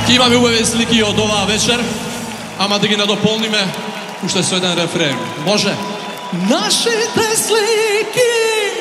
Ке имаме убави слики од оваа вечер, ама да ги надополниме уште со еден рефрен. Може? Нашите слики